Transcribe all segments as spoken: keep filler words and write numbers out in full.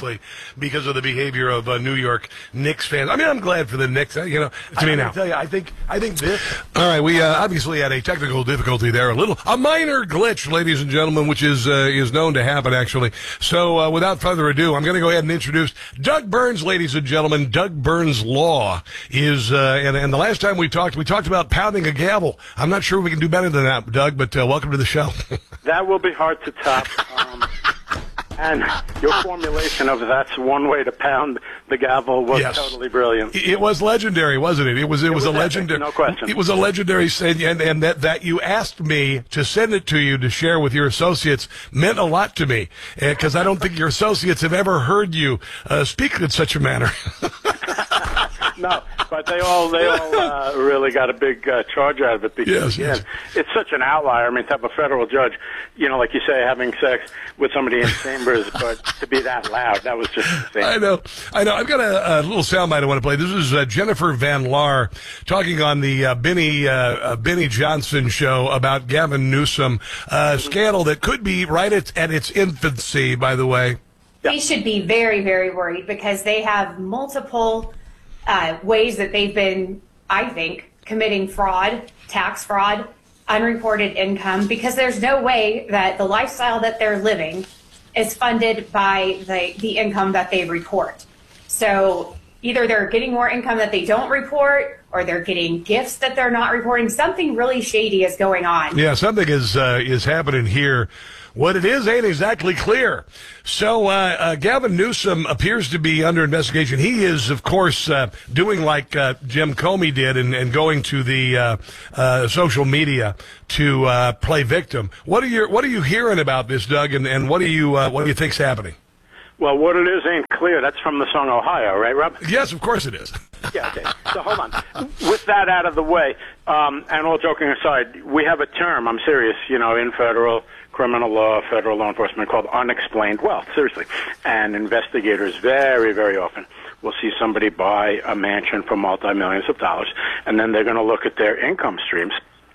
obviously, because of the behavior of uh, New York Knicks fans. I mean, I'm glad for the Knicks. Uh, you know, to I me now. tell you, I think I think this. All right, we uh, obviously had a technical difficulty there, a little, a minor glitch, ladies and gentlemen, which is uh, is known to happen actually. So, uh, without further ado, I'm going to go ahead and introduce Doug Burns, ladies and gentlemen. Doug Burns Law is, uh, and and the last time we talked, we talked about pounding a gavel. I'm not sure we can do better than that, Doug, but uh, welcome to the show. That will be hard to top. Um, and your formulation of that's one way to pound the gavel was Yes. totally brilliant. It was legendary, wasn't it? It was. It, It was, was a epic, legendary. no question. It was a legendary saying, and, and that that you asked me to send it to you to share with your associates meant a lot to me, because I don't think your associates have ever heard you uh, speak in such a manner. No, but they all they all uh, really got a big uh, charge out of it because Yes, yes. again, it's such an outlier. I mean, to have a federal judge, you know, like you say, having sex with somebody in chambers, but to be that loud, that was just insane. I know, I know. I've got a, a little soundbite I want to play. This is uh, Jennifer Van Laar talking on the uh, Benny uh, uh, Benny Johnson show about Gavin Newsom, uh, scandal that could be right at, at its infancy. By the way, they should be very, very worried because they have multiple uh, ways that they've been, I think, committing fraud, tax fraud, unreported income, because there's no way that the lifestyle that they're living is funded by the, the income that they report. So either they're getting more income that they don't report, or they're getting gifts that they're not reporting. Something really shady is going on. yeah, something is uh, is happening here. What it is ain't exactly clear. So uh, uh, Gavin Newsom appears to be under investigation. He is, of course, uh, doing like uh, Jim Comey did and, and going to the uh, uh, social media to uh, play victim. What are you What are you hearing about this, Doug? And, and what do you uh, What do you think's happening? Well, what it is ain't clear. That's from the song Ohio, right, Rob? Yes, of course it is. Yeah, okay. So hold on. With that out of the way, um, and all joking aside, we have a term, I'm serious, you know, in federal criminal law, federal law enforcement, called unexplained wealth, seriously. And investigators very, very often will see somebody buy a mansion for multi-millions of dollars, and then they're going to look at their income streams.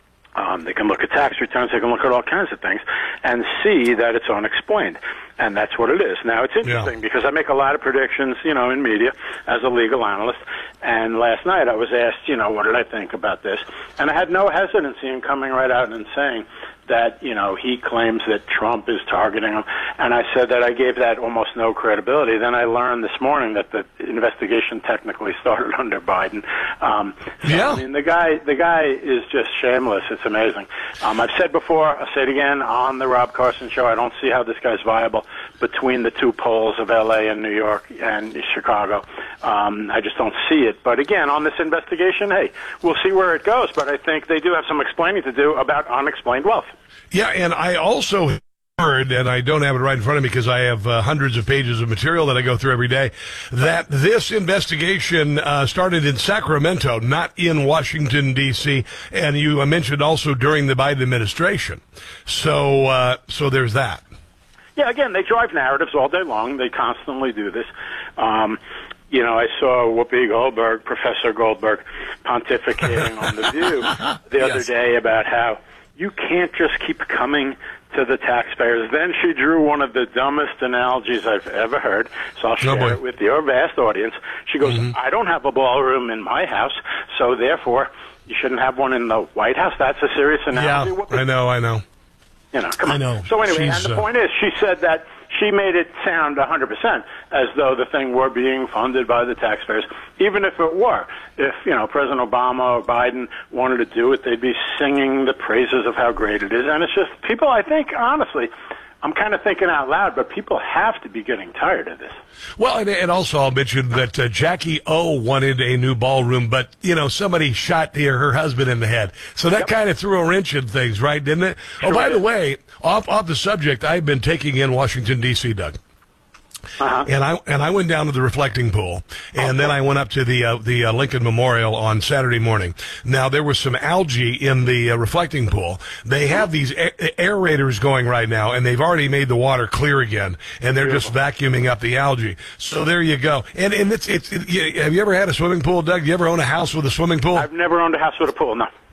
Um, they can look at tax returns, they can look at all kinds of things, and see that it's unexplained. And that's what it is. Now, it's interesting Yeah. because I make a lot of predictions, you know, in media as a legal analyst. And last night I was asked, you know, what did I think about this? And I had no hesitancy in coming right out and saying that, you know, he claims that Trump is targeting him. And I said that I gave that almost no credibility. Then I learned this morning that the investigation technically started under Biden. Um, so, Yeah. I mean, the guy, the guy is just shameless. It's amazing. Um, I've said before, I'll say it again on the Rob Carson show, I don't see how this guy's viable between the two poles of L A and New York and Chicago. Um, I just don't see it. But again, on this investigation, hey, we'll see where it goes. But I think they do have some explaining to do about unexplained wealth. Yeah, and I also heard, and I don't have it right in front of me because I have uh, hundreds of pages of material that I go through every day, that this investigation uh, started in Sacramento, not in Washington, D C, and you uh, mentioned also during the Biden administration. So, uh, so there's that. Yeah, again, they drive narratives all day long. They constantly do this. Um, you know, I saw Whoopi Goldberg, Professor Goldberg, pontificating on The View the Yes. other day about how you can't just keep coming to the taxpayers. Then she drew one of the dumbest analogies I've ever heard, so I'll share boy. it with your vast audience. She goes, Mhm. I don't have a ballroom in my house, so therefore you shouldn't have one in the White House. That's a serious analogy. Yeah, Whoopi. I know, I know. You know, come I on. know. So anyway, She's, and the uh, point is, she said that she made it sound one hundred percent as though the thing were being funded by the taxpayers, even if it were. If, you know, President Obama or Biden wanted to do it, they'd be singing the praises of how great it is. And it's just, people, I think, honestly, I'm kind of thinking out loud, but people have to be getting tired of this. Well, and, and also I'll mention that uh, Jackie O wanted a new ballroom, but, you know, somebody shot her, her husband in the head. So that Yep. kind of threw a wrench in things, right, didn't it? Sure oh, by did. the way, off, off the subject, I've been taking in Washington, D C, Doug. Uh-huh. And I and I went down to the reflecting pool, and then I went up to the uh, the uh, Lincoln Memorial on Saturday morning. Now there was some algae in the uh, reflecting pool. They have these a- aerators going right now, and they've already made the water clear again, and they're just vacuuming up the algae. So there you go. And and it's it's. It, have you ever had a swimming pool, Doug? Do you ever own a house with a swimming pool? I've never owned a house with a pool, no.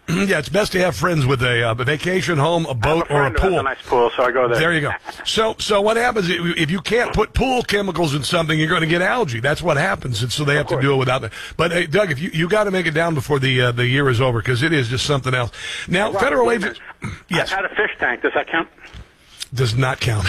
Yeah, it's best to have friends with a, uh, a vacation home, a boat, a or a friend who has pool. a nice pool, so I go there. There you go. So, so what happens if if you can't put pool chemicals in something, you're going to get algae. That's what happens, and so they have to do it without it. But hey, Doug, if you you got to make it down before the uh, the year is over, because it is just something else. Now, Well, federal wait a agents. minute. Yes, I've had a fish tank. Does that count? does not count.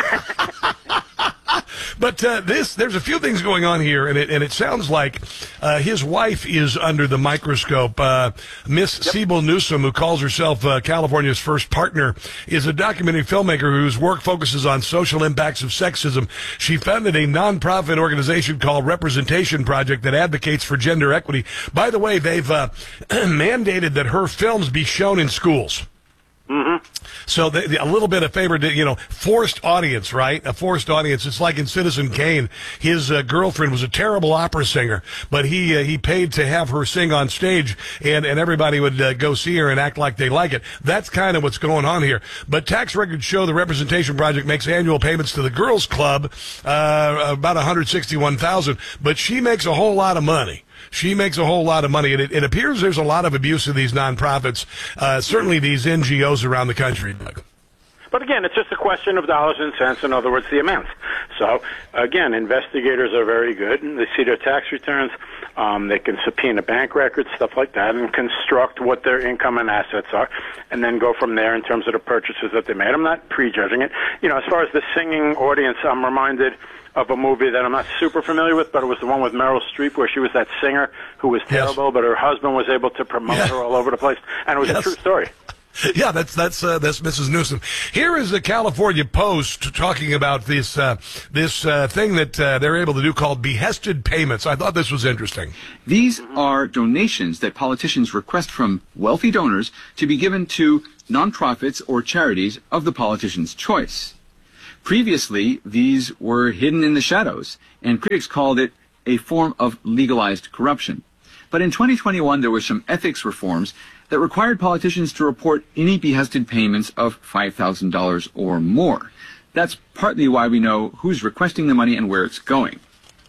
But uh, this, there's a few things going on here, and it and it sounds like uh, his wife is under the microscope. Uh, Miss yep. Siebel Newsom, who calls herself uh, California's first partner, is a documentary filmmaker whose work focuses on social impacts of sexism. She founded a nonprofit organization called Representation Project that advocates for gender equity. By the way, they've uh, mandated that her films be shown in schools. Mm-hmm. So the, the, a little bit of favor to, you know, forced audience, right? A forced audience. It's like in Citizen Kane. His uh, girlfriend was a terrible opera singer, but he uh, he paid to have her sing on stage, and, and everybody would uh, go see her and act like they like it. That's kind of what's going on here. But tax records show the Representation Project makes annual payments to the Girls Club, uh, about one hundred sixty-one thousand dollars, but she makes a whole lot of money. She makes a whole lot of money, and it, it appears there's a lot of abuse of these nonprofits, uh, certainly these N G Os around the country, Doug. But again, it's just a question of dollars and cents, in other words, the amounts. So, again, investigators are very good. They see their tax returns. Um, they can subpoena bank records, stuff like that, and construct what their income and assets are, and then go from there in terms of the purchases that they made. I'm not prejudging it. You know, as far as the singing audience, I'm reminded of a movie that I'm not super familiar with, but it was the one with Meryl Streep where she was that singer who was terrible, yes. but her husband was able to promote yeah. her all over the place, and it was yes. a true story. Yeah, that's that's uh, that's Missus Newsom. Here is the California Post talking about this uh, this uh, thing that uh, they're able to do called behested payments. I thought this was interesting. These are donations that politicians request from wealthy donors to be given to nonprofits or charities of the politician's choice. Previously, these were hidden in the shadows, and critics called it a form of legalized corruption. But in twenty twenty-one, there were some ethics reforms that required politicians to report any behested payments of five thousand dollars or more. That's partly why we know who's requesting the money and where it's going.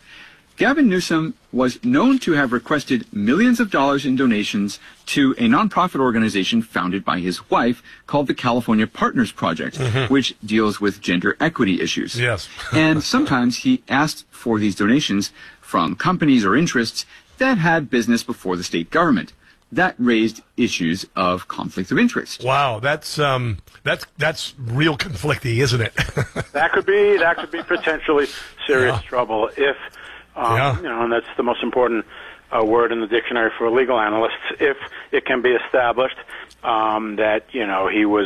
Gavin Newsom was known to have requested millions of dollars in donations to a nonprofit organization founded by his wife called the California Partners Project, mm-hmm. which deals with gender equity issues. Yes. And sometimes he asked for these donations from companies or interests that had business before the state government. That raised issues of conflict of interest. Wow, that's um, that's that's real conflicty, isn't it? that could be that could be potentially serious yeah. trouble if, um, yeah. you know, and that's the most important uh, word in the dictionary for legal analysts. If it can be established um, that you know he was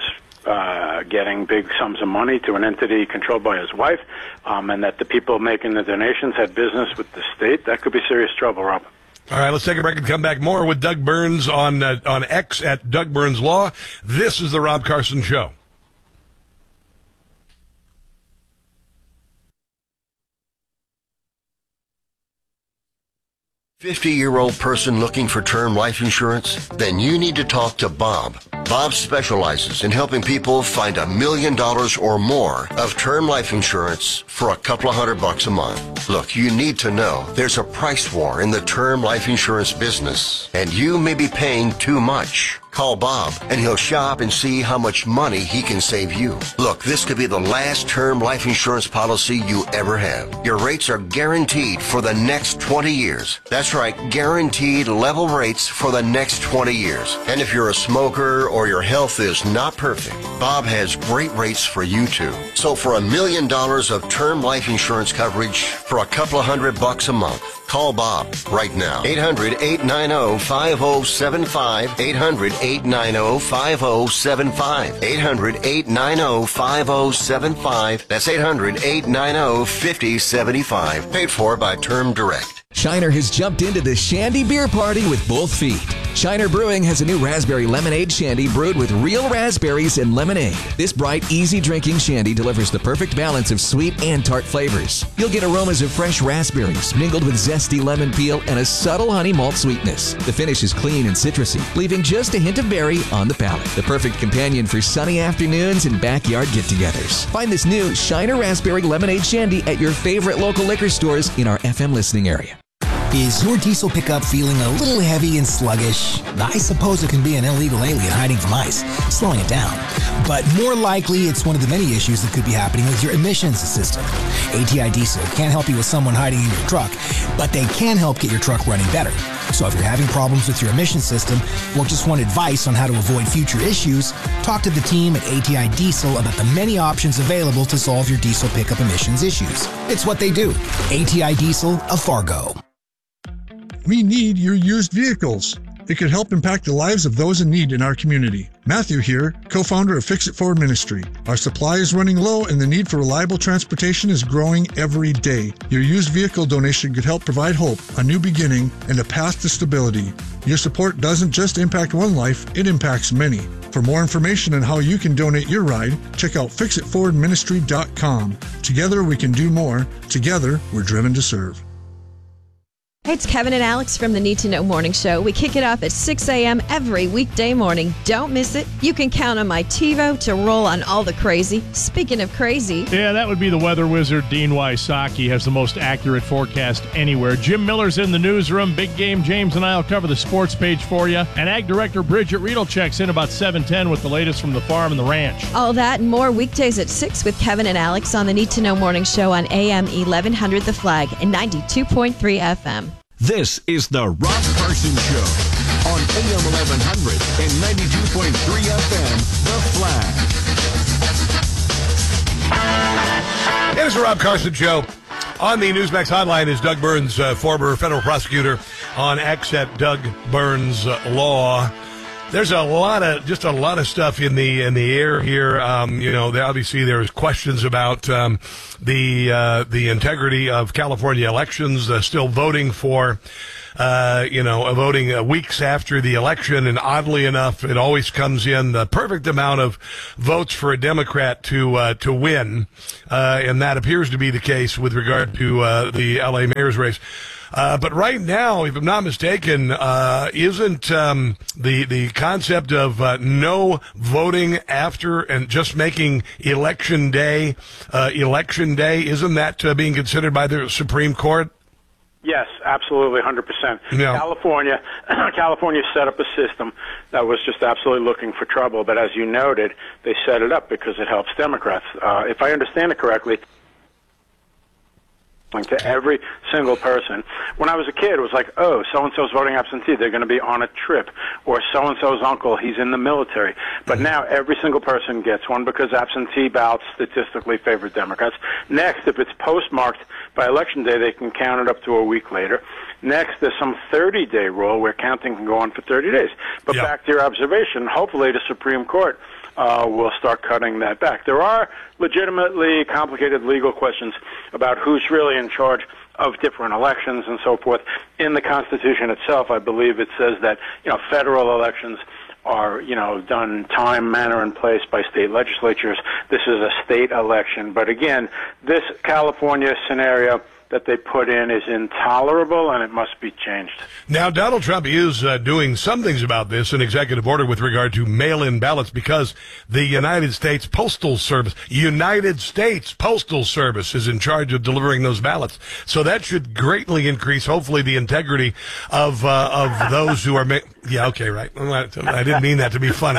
uh, getting big sums of money to an entity controlled by his wife, um, and that the people making the donations had business with the state, that could be serious trouble, Rob. All right, let's take a break and come back more with Doug Burns on uh, on X at Doug Burns Law. This is the Rob Carson Show. fifty-year-old person looking for term life insurance? Then you need to talk to Bob. Bob specializes in helping people find a million dollars or more of term life insurance for a couple of hundred bucks a month. Look, you need to know there's a price war in the term life insurance business, and you may be paying too much. Call Bob, and he'll shop and see how much money he can save you. Look, this could be the last term life insurance policy you ever have. Your rates are guaranteed for the next twenty years. That's right, guaranteed level rates for the next twenty years. And if you're a smoker or your health is not perfect, Bob has great rates for you too. So for a million dollars of term life insurance coverage for a couple of hundred bucks a month, call Bob right now. eight hundred, eight nine zero, five zero seven five. eight hundred, eight nine zero, five zero seven five. eight hundred, eight nine zero, five zero seven five. That's eight hundred, eight nine zero, five zero seven five. Paid for by Term Direct. Shiner has jumped into the Shandy beer party with both feet. Shiner Brewing has a new raspberry lemonade shandy brewed with real raspberries and lemonade. This bright, easy-drinking shandy delivers the perfect balance of sweet and tart flavors. You'll get aromas of fresh raspberries mingled with zesty lemon peel and a subtle honey malt sweetness. The finish is clean and citrusy, leaving just a hint of berry on the palate. The perfect companion for sunny afternoons and backyard get-togethers. Find this new Shiner Raspberry Lemonade Shandy at your favorite local liquor stores in our F M listening area. Is your diesel pickup feeling a little heavy and sluggish? I suppose it can be an illegal alien hiding from ICE, slowing it down. But more likely, it's one of the many issues that could be happening with your emissions system. A T I Diesel can't help you with someone hiding in your truck, but they can help get your truck running better. So if you're having problems with your emissions system or just want advice on how to avoid future issues, talk to the team at A T I Diesel about the many options available to solve your diesel pickup emissions issues. It's what they do. A T I Diesel of Fargo. We need your used vehicles. It could help impact the lives of those in need in our community. Matthew here, co-founder of Fix It Forward Ministry. Our supply is running low and the need for reliable transportation is growing every day. Your used vehicle donation could help provide hope, a new beginning, and a path to stability. Your support doesn't just impact one life, it impacts many. For more information on how you can donate your ride, check out fix it forward ministry dot com. Together we can do more. Together we're driven to serve. Hey, it's Kevin and Alex from the Need to Know Morning Show. We kick it off at six a.m. every weekday morning. Don't miss it. You can count on my TiVo to roll on all the crazy. Speaking of crazy. Yeah, that would be the weather wizard, Dean Wysocki, has the most accurate forecast anywhere. Jim Miller's in the newsroom. Big Game James and I will cover the sports page for you. And Ag Director Bridget Riedel checks in about seven ten with the latest from the farm and the ranch. All that and more weekdays at six with Kevin and Alex on the Need to Know Morning Show on A M eleven hundred The Flag and ninety-two point three F M. This is the Rob Carson Show on A M eleven hundred and ninety-two point three F M, The Flag. It is the Rob Carson Show. On the Newsmax hotline is Doug Burns, uh, former federal prosecutor on X at Doug Burns uh, Law. There's a lot of just a lot of stuff in the in the air here. Um, you know, obviously there's questions about um, the uh, the integrity of California elections. Uh, still voting for, uh, you know, uh, voting uh, weeks after the election, and oddly enough, it always comes in the perfect amount of votes for a Democrat to uh, to win, uh, and that appears to be the case with regard to uh, the L A mayor's race. Uh, but right now, if I'm not mistaken, uh, isn't um, the the concept of uh, no voting after and just making election day uh, election day, isn't that uh, being considered by the Supreme Court? Yes, absolutely, one hundred percent. Yeah. California, California set up a system that was just absolutely looking for trouble. But as you noted, they set it up because it helps Democrats. Uh, if I understand it correctly, to every single person. When I was a kid, it was like, oh, so-and-so's voting absentee, they're going to be on a trip. Or so-and-so's uncle, he's in the military. But now every single person gets one because absentee ballots statistically favor Democrats. Next, if it's postmarked by Election Day, they can count it up to a week later. Next, there's some thirty-day rule where counting can go on for thirty days. But yeah. Back to your observation, hopefully the Supreme Court Uh, we'll start cutting that back. There are legitimately complicated legal questions about who's really in charge of different elections and so forth. In the Constitution itself, I believe it says that, you know, federal elections are, you know, done time, manner, and place by state legislatures. This is a state election. But again, this California scenario that they put in is intolerable, and it must be changed. Now, Donald Trump is uh, doing some things about this, an executive order with regard to mail-in ballots, because the United States Postal Service, United States Postal Service is in charge of delivering those ballots. So that should greatly increase, hopefully, the integrity of uh, of those who are... Ma- yeah, okay, right. I didn't mean that to be funny.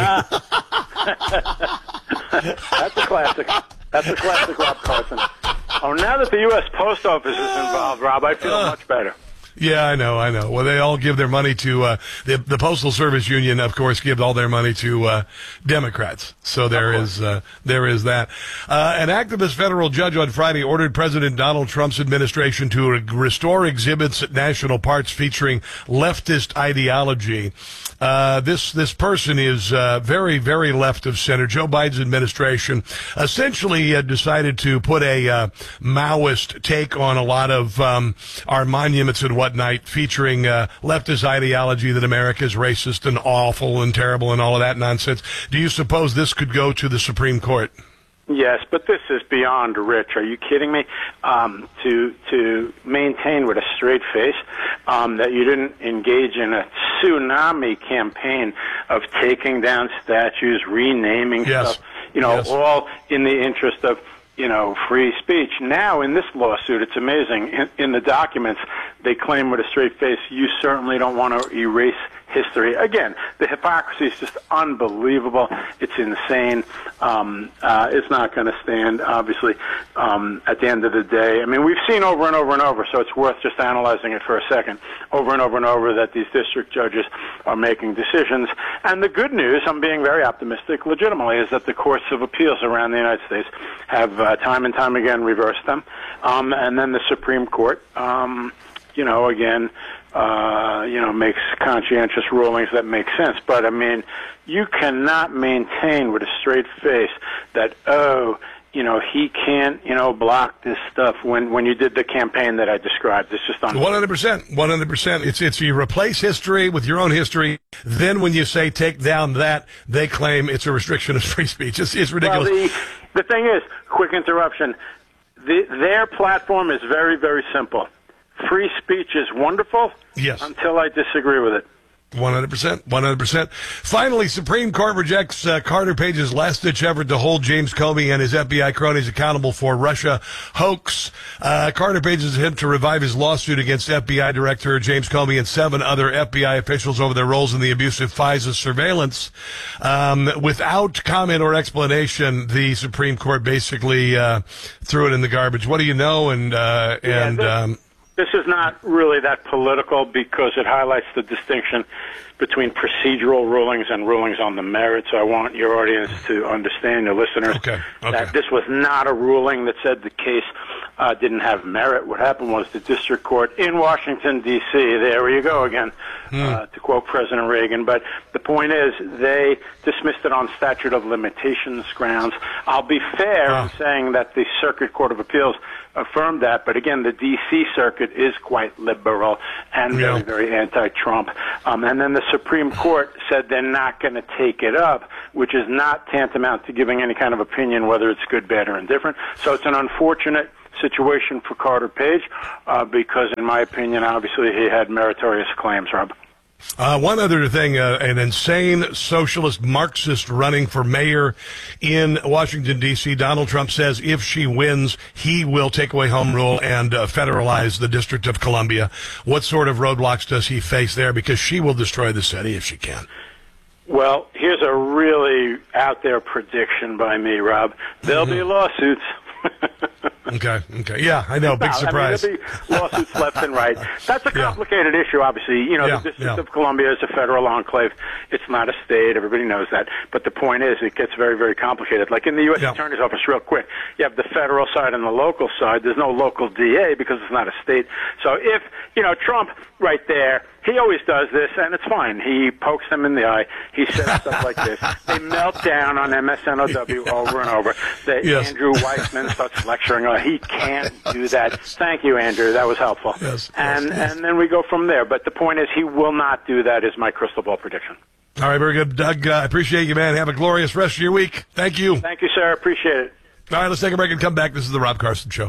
That's a classic. That's a classic Rob Carson. Oh, now that the U S Post Office is involved, Rob, I feel uh, much better. Yeah, I know, I know. Well, they all give their money to, uh, the, the Postal Service Union, of course, give all their money to, uh, Democrats. So there is, uh, there is that. Uh, an activist federal judge on Friday ordered President Donald Trump's administration to re- restore exhibits at national parks featuring leftist ideology. Uh, this, this person is, uh, very, very left of center. Joe Biden's administration essentially uh, decided to put a, uh, Maoist take on a lot of, um, our monuments and whatnot, featuring uh, leftist ideology that America is racist and awful and terrible and all of that nonsense. Do you suppose this could go to the Supreme Court? Yes, but this is beyond rich. Are you kidding me? Um, to to maintain with a straight face um, that you didn't engage in a tsunami campaign of taking down statues, renaming yes. stuff, you know, yes. all in the interest of you know, free speech. Now, in this lawsuit, it's amazing. In, in the documents, they claim with a straight face, you certainly don't want to erase history. Again, the hypocrisy is just unbelievable. It's insane. Um, uh, it's not going to stand, obviously, um, at the end of the day. I mean, we've seen over and over and over, so it's worth just analyzing it for a second, over and over and over that these district judges are making decisions. And the good news, I'm being very optimistic, legitimately, is that the courts of appeals around the United States have uh, time and time again reversed them. Um, and then the Supreme Court, um, you know, again, Uh, you know, makes conscientious rulings that make sense. But, I mean, you cannot maintain with a straight face that, oh, you know, he can't, you know, block this stuff when, when you did the campaign that I described. It's just unfair. one hundred percent. one hundred percent. It's, it's you replace history with your own history. Then when you say take down that, they claim it's a restriction of free speech. It's, it's ridiculous. Well, the, the thing is, quick interruption, the, their platform is very, very simple. Free speech is wonderful yes. until I disagree with it. one hundred percent. one hundred percent. Finally, Supreme Court rejects uh, Carter Page's last-ditch effort to hold James Comey and his F B I cronies accountable for Russia hoax. Uh, Carter Page's attempt to revive his lawsuit against F B I Director James Comey and seven other F B I officials over their roles in the abusive FISA surveillance. Um, without comment or explanation, the Supreme Court basically uh, threw it in the garbage. What do you know? And, uh, Yeah, and this, um, this is not really that political because it highlights the distinction between procedural rulings and rulings on the merits. So I want your audience to understand, your listeners, okay, okay. that this was not a ruling that said the case uh, didn't have merit. What happened was the district court in Washington, D C, there you go again, hmm. uh, to quote President Reagan. But the point is they dismissed it on statute of limitations grounds. I'll be fair oh. in saying that the Circuit Court of Appeals affirmed that, but again, the D C Circuit is quite liberal and yeah. very, very anti-Trump. Um, and then the Supreme Court said they're not going to take it up, which is not tantamount to giving any kind of opinion whether it's good, bad, or indifferent. So it's an unfortunate situation for Carter Page uh, because, in my opinion, obviously he had meritorious claims, Rob. Uh, one other thing, uh, an insane socialist Marxist running for mayor in Washington, D C Donald Trump says if she wins, he will take away home rule and uh, federalize the District of Columbia. What sort of roadblocks does he face there? Because she will destroy the city if she can. Well, here's a really out there prediction by me, Rob. There'll mm-hmm. be lawsuits. Okay, okay. Yeah, I know. Big no, surprise. I mean, there'll be lawsuits left and right. That's a complicated yeah. issue, obviously. You know, yeah, the District yeah. of Columbia is a federal enclave. It's not a state. Everybody knows that. But the point is, it gets very, very complicated. Like in the U S yeah. Attorney's Office, real quick, you have the federal side and the local side. There's no local D A because it's not a state. So if, you know, Trump right there, he always does this, and it's fine. He pokes them in the eye. He says stuff like this. They melt down on M S N O W over and over. The, yes. Andrew Weissman starts lecturing. Oh, he can't do that. Thank you, Andrew. That was helpful. Yes, and yes, yes. and then we go from there. But the point is, he will not do that, is my crystal ball prediction. All right, very good. Doug, I uh, appreciate you, man. Have a glorious rest of your week. Thank you. Thank you, sir. Appreciate it. All right, let's take a break and come back. This is the Rob Carson Show.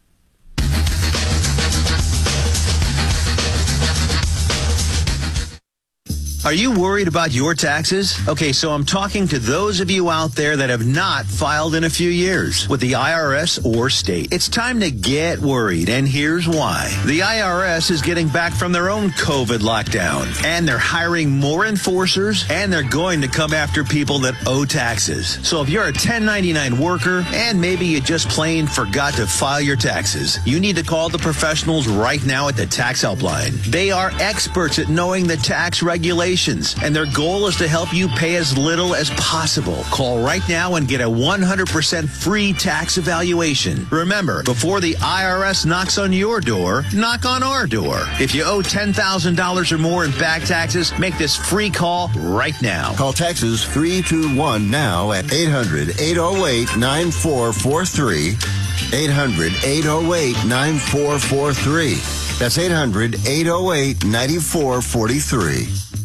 Are you worried about your taxes? Okay, so I'm talking to those of you out there that have not filed in a few years with the I R S or state. It's time to get worried, and here's why. The I R S is getting back from their own COVID lockdown, and they're hiring more enforcers, and they're going to come after people that owe taxes. So if you're a ten ninety-nine worker, and maybe you just plain forgot to file your taxes, you need to call the professionals right now at the Tax Helpline. They are experts at knowing the tax regulations, and their goal is to help you pay as little as possible. Call right now and get a one hundred percent free tax evaluation. Remember, before the I R S knocks on your door, knock on our door. If you owe ten thousand dollars or more in back taxes, make this free call right now. Call Texas three two one now at eight hundred, eight oh eight, nine four four three. eight hundred, eight oh eight, nine four four three. That's eight hundred, eight oh eight, nine four four three.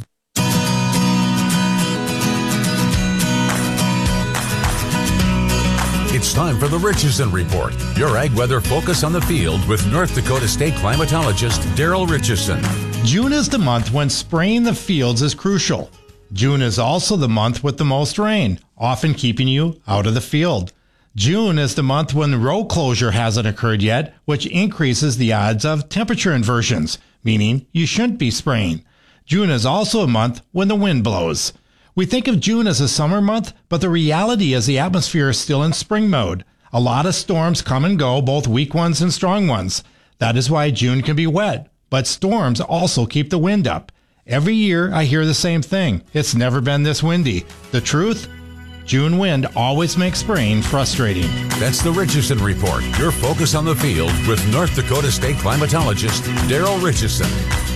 It's time for the Richardson Report, your ag weather focus on the field with North Dakota State climatologist Daryl Richardson. June is the month when spraying the fields is crucial. June is also the month with the most rain, often keeping you out of the field. June is the month when road closure hasn't occurred yet, which increases the odds of temperature inversions, meaning you shouldn't be spraying. June is also a month when the wind blows. We think of June as a summer month, but the reality is the atmosphere is still in spring mode. A lot of storms come and go, both weak ones and strong ones. That is why June can be wet, but storms also keep the wind up. Every year I hear the same thing. It's never been this windy. The truth? June wind always makes spraying frustrating. That's the Richardson Report, your focus on the field with North Dakota State climatologist Daryl Richardson.